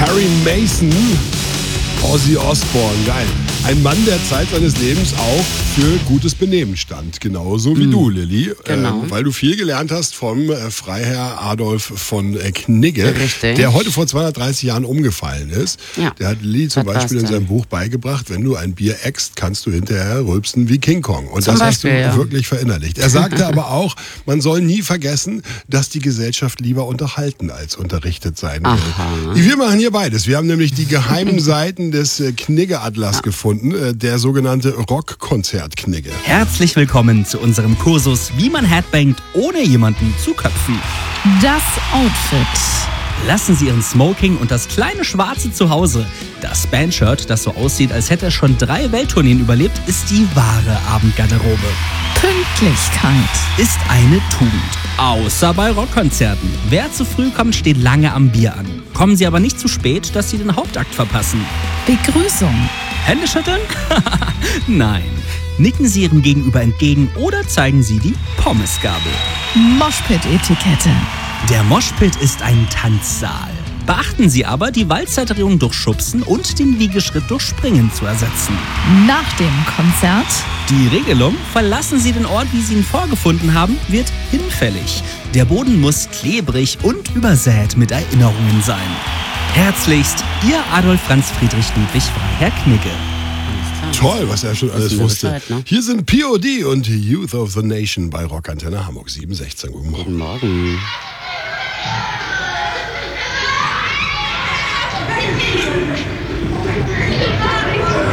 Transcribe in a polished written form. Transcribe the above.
Perry Mason, Ozzy Osbourne, geil. Ein Mann, der Zeit seines Lebens auch für gutes Benehmen stand. Genauso wie du, Lilly. Genau. Weil du viel gelernt hast vom Freiherr Adolf von Knigge, Richtig. der heute vor 230 Jahren umgefallen ist. Ja. Der hat Lilly zum Beispiel in seinem Buch beigebracht, wenn du ein Bier äckst, kannst du hinterher rülpsen wie King Kong. Und Zum das hast du Beispiel, wirklich verinnerlicht. Er sagte aber auch, man soll nie vergessen, dass die Gesellschaft lieber unterhalten als unterrichtet sein will. Wir machen hier beides. Wir haben nämlich die geheimen Seiten des Knigge-Atlas gefunden, der sogenannte Rockkonzert-Knigge. Herzlich willkommen zu unserem Kursus, wie man Headbangt, ohne jemanden zu köpfen. Das Outfit. Lassen Sie Ihren Smoking und das kleine Schwarze zu Hause. Das Bandshirt, das so aussieht, als hätte er schon 3 Welttourneen überlebt, ist die wahre Abendgarderobe. Pünktlichkeit. Ist eine Tugend. Außer bei Rockkonzerten. Wer zu früh kommt, steht lange am Bier an. Kommen Sie aber nicht zu spät, dass Sie den Hauptakt verpassen. Begrüßung. Hände schütteln? Nein. Nicken Sie Ihrem Gegenüber entgegen oder zeigen Sie die Pommesgabel. Moshpit-Etikette. Der Moshpit ist ein Tanzsaal. Beachten Sie aber, die Walzzeitdrehung durch Schubsen und den Wiegeschritt durch Springen zu ersetzen. Nach dem Konzert. Die Regelung, verlassen Sie den Ort, wie Sie ihn vorgefunden haben, wird hinfällig. Der Boden muss klebrig und übersät mit Erinnerungen sein. Herzlichst, Ihr Adolf Franz Friedrich Ludwig Freiherr Knigge. Toll, was er schon alles wusste. Bescheid, ne? Hier sind POD und Youth of the Nation bei Rockantenne Hamburg 716. Guten Morgen. Guten Morgen.